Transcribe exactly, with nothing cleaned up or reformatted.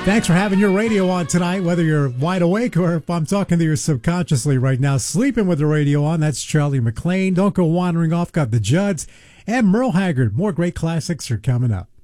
Thanks for having your radio on tonight, whether you're wide awake or if I'm talking to you subconsciously right now. Sleeping with the radio on, that's Charlie McLean. Don't go wandering off, got the Judds. And Merle Haggard. More great classics are coming up.